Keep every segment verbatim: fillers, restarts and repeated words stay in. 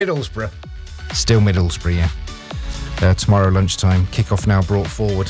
Middlesbrough. Still Middlesbrough, yeah. Uh, tomorrow lunchtime, kick-off now brought forward.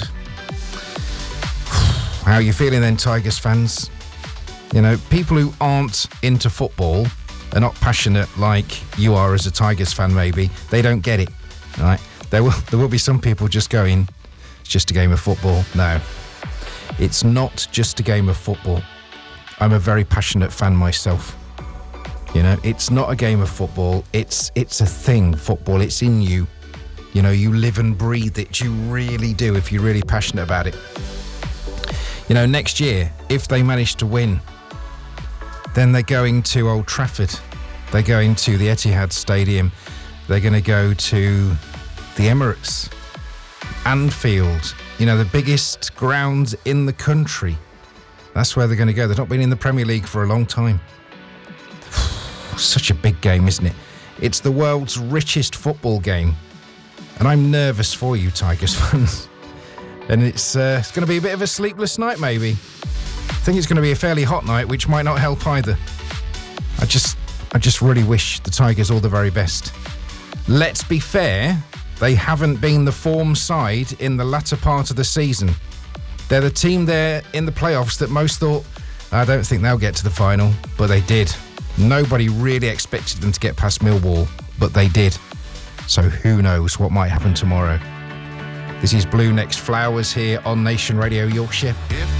How are you feeling then, Tigers fans? You know, people who aren't into football are not passionate like you are as a Tigers fan, maybe. They don't get it, right? There will, there will be some people just going, it's just a game of football. No, it's not just a game of football. I'm a very passionate fan myself. You know, it's not a game of football. It's it's a thing, football. It's in you. You know, you live and breathe it. You really do if you're really passionate about it. You know, next year, if they manage to win, then they're going to Old Trafford. They're going to the Etihad Stadium. They're going to go to the Emirates, Anfield, you know, the biggest ground in the country. That's where they're going to go. They've not been in the Premier League for a long time. Such a big game, isn't it? It's the world's richest football game. And I'm nervous for you, Tigers fans. And it's, uh, it's going to be a bit of a sleepless night, maybe. I think it's going to be a fairly hot night, which might not help either. I just, I just really wish the Tigers all the very best. Let's be fair, they haven't been the form side in the latter part of the season. They're the team there in the playoffs that most thought, I don't think they'll get to the final, but they did. Nobody really expected them to get past Millwall, but they did. So who knows what might happen tomorrow. This is Blue Next Flowers here on Nation Radio Yorkshire.